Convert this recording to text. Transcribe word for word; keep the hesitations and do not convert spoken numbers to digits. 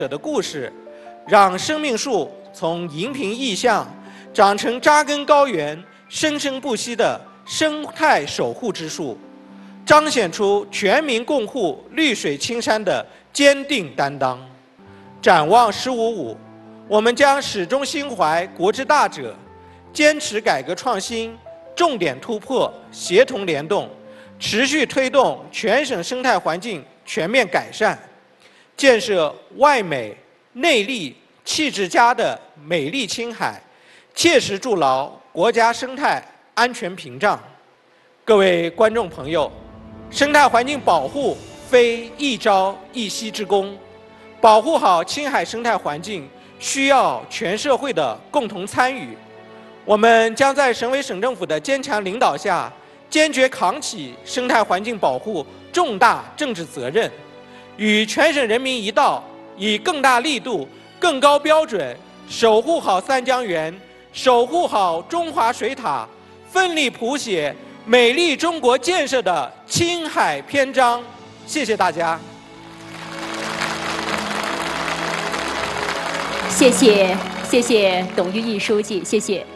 者的故事，让生命树从荧屏意象长成扎根高原、生生不息的生态守护之树，彰显出全民共护绿水青山的坚定担当。展望“十五五”，我们将始终心怀国之大者，坚持改革创新，重点突破，协同联动，持续推动全省生态环境全面改善，建设外美内利气质佳的美丽青海，切实筑牢国家生态安全屏障。各位观众朋友，生态环境保护非一朝一夕之功，保护好青海生态环境需要全社会的共同参与。我们将在省委省政府的坚强领导下，坚决扛起生态环境保护重大政治责任，与全省人民一道，以更大力度、更高标准守护好三江源，守护好中华水塔，奋力谱写美丽中国建设的青海篇章。谢谢大家。 谢谢，谢谢董玉毅书记，谢谢。